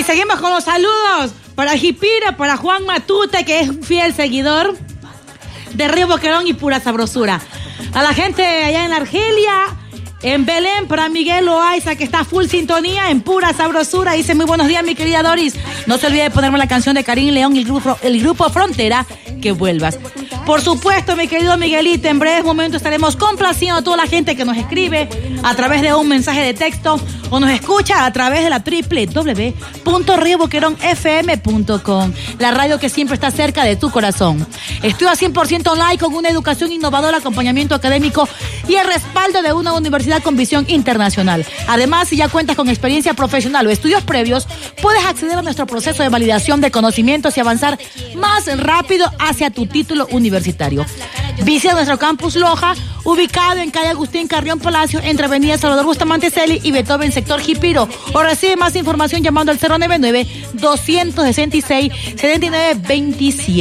seguimos con los saludos para Jipira, para Juan Matute, que es un fiel seguidor de Río Boquerón y Pura Sabrosura. A la gente allá en Argelia, en Belén, para Miguel Loaiza, que está full sintonía en Pura Sabrosura. Dice: muy buenos días, mi querida Doris. No se olvide de ponerme la canción de Karim León y el grupo Frontera, Que Vuelvas. Por supuesto, mi querido Miguelito, en breves momentos estaremos complaciendo a toda la gente que nos escribe a través de un mensaje de texto o nos escucha a través de la www.rioboqueronfm.com, la radio que siempre está cerca de tu corazón. Estudia 100% online con una educación innovadora, acompañamiento académico y el respaldo de una universidad con visión internacional. Además, si ya cuentas con experiencia profesional o estudios previos, puedes acceder a nuestro proceso de validación de conocimientos y avanzar más rápido hacia tu título universitario. Visita nuestro campus Loja, ubicado en calle Agustín Carrión Palacio, entre avenida Salvador Bustamante Celi y Beethoven, sector Jipiro. O recibe más información llamando al 099-266-7927.